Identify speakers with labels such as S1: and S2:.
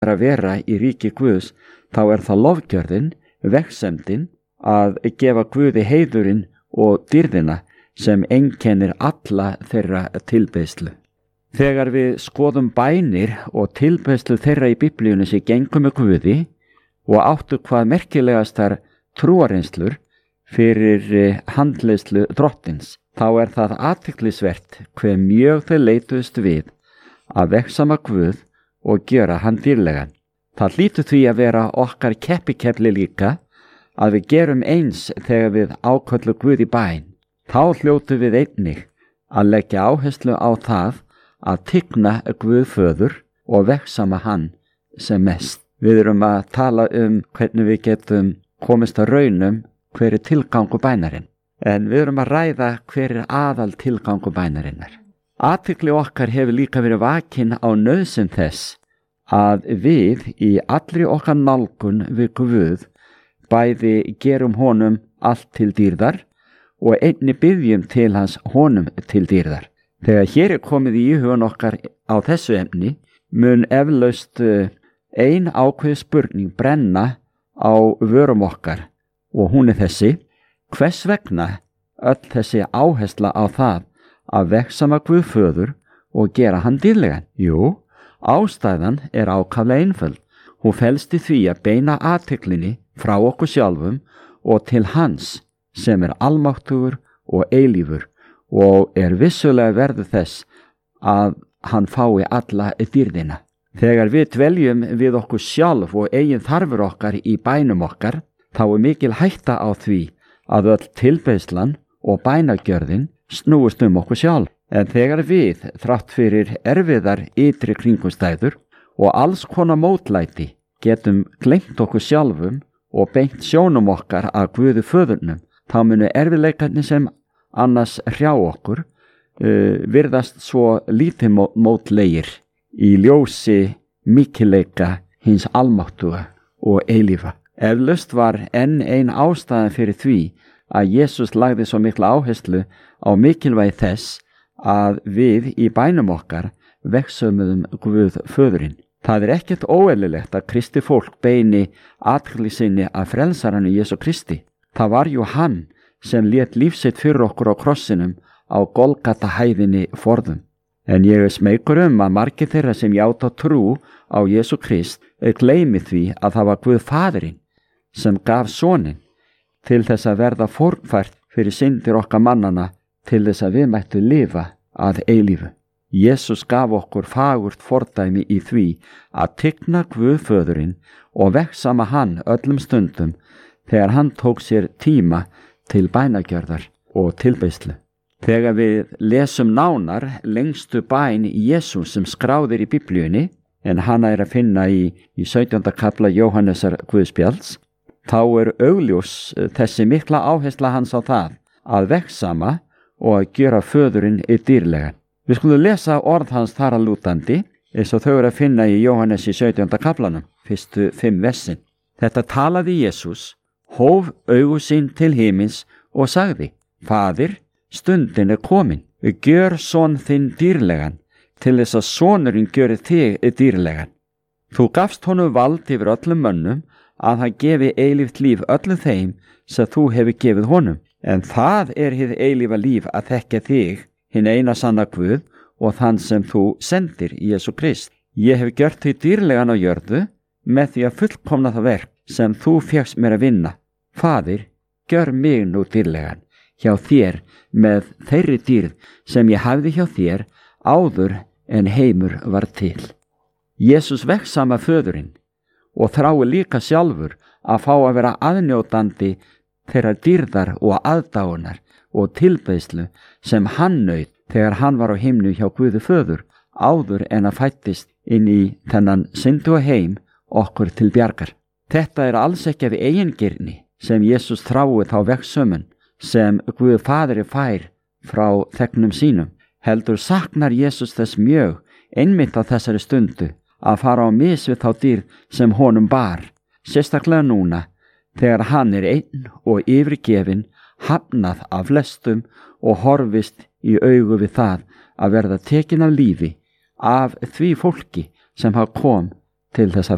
S1: að vera í ríki Guðs, þá er það lofgjörðin, vegsemdin, að gefa Guði heiðurinn og dýrðina sem einkennir alla þeirra tilbeiðslu. Þegar við skoðum bænir og tilbeiðslu þeirra í Biblíunni sem gengu með Guði og áttu hvað merkilegastar trúarreynslur fyrir handleiðslu drottins, þá er það athyglisvert hve mjög þau leituðust við að vegsama Guð og gera hann dýrlegan. Það hlýtur því að vera okkar keppikefli líka að við gerum eins þegar við áköllum Guð í bæn. Þá hljótum við einnig að leggja áherslu á það að tigna Guð föður og vegsama hann sem mest. Við erum að tala hvernig við getum komist að raunum hver er tilgangur bænarinn. En við erum að ræða hver er aðal tilgangur bænarinnar. Athygli okkar hefur líka verið vakin á nauðsyn þess að við í allri okkar nálgun við Guð bæði gerum honum allt til dýrðar og einnig biðjum til hans honum til dýrðar. Þegar hér er komið í hugan okkar á þessu efni, mun eflaust ein ákveð spurning brenna á vörum okkar og hún er þessi: hvers vegna öll þessi áhersla á það að vegsama Guð föður og gera hann dýrlegan? Jú, ástæðan er ákaflega einföld. Hún felst í því að beina athyglinni frá okkur sjálfum og til hans sem er almáttugur og eilífur og er vissulega verður þess að hann fái alla dýrðina. Þegar við dveljum við okkur sjálf og eigin þarfur okkar í bænum okkar, þá er mikil hætta á því að öll tilbeiðslan og bænagjörðin snúist okkur sjálf. En þegar við, þrátt fyrir erfiðar ytri kringumstæður og alls konar mótlæti, getum gleymt okkur sjálfum og beint sjónum okkar að Guði föðurnum, þá munu erfiðleikarnir sem annars hrjá okkur virðast svo lítið mótlegir í ljósi mikilleika hins almáttuga og eilífa. Eflaust var enn ein ástæðan fyrir því að Jesús lagði svo mikla áherslu á mikilvægi þess að við í bænum okkar vegsömuðum Guð föðurinn. Það er ekkert óeðlilegt að kristi fólk beini athygli sinni að frelsaranum Jesú Kristi. Það var jú hann sem lét líf sitt fyrir okkur á krossinum á Golgata hæðinni forðum. En ég er smeykur að margir þeirra sem játa trú á Jesú Krist gleymi því að það var Guð Faðirinn sem gaf soninn til þess að verða fórnfært fyrir syndir okkar mannana til þess að við mættu lifa að eilífu. Jesús gaf okkur fagurt fordæmi í því að tigna Guð föðurinn og vegsama hann öllum stundum þegar hann tók sér tíma til bænagjörðar og tilbeiðslu. Þegar við lesum nánar lengstu bæn Jesús sem skráðir í Biblíunni, en hana er að finna í 17. kafla Jóhannesar Guðspjalls, þá er augljós þessi mikla áhersla hans á það að vegsama og að gera föðurinn dýrlegan. Við skulum lesa orð hans þar að lútandi eins og þau eru að finna í Jóhannes í 17. kaflanum, fyrstu 5 versin. Þetta talaði Jesús, hóf augu sín til himins og sagði: Faðir, stundin er komin, gjör son þinn dýrlegan, til þess að sonurinn gjöri þig dýrlegan. Þú gafst honum vald yfir öllum mönnum að hann gefi eilíft líf öllum þeim sem þú hefur gefið honum. En það er hið eilífa líf að þekkja þig, hinn eina sanna Guð, og þann sem þú sendir, Jesú Krist. Ég hef gjört þig dýrlegan á jörðu með því að fullkomna það verk sem þú fékkst mér að vinna. Faðir, gjör mig nú dýrlegan hjá þér með þeirri dýrð sem ég hafði hjá þér áður en heimur var til. Jesús vegsama föðurinn og þrái líka sjálfur að fá að vera aðnjótandi þeirra dýrðar og aðdáunar og tilbeiðslu sem hann naut þegar hann var á himnu hjá Guði föður áður en að fættist inn í þennan syndu heim okkur til bjargar. Þetta er alls ekki af eigingirni sem Jesús þrái þá vegsömun sem Guð Faðir fær frá þegnum sínum. Heldur saknar Jesús þess mjög einmitt á þessari stundu að fara á mis við þá dýrð sem honum bar, sérstaklega núna þegar hann er einn og yfirgefinn, hafnað af flestum og horfist í augu við það að verða tekin af lífi af því fólki sem hann kom til þess að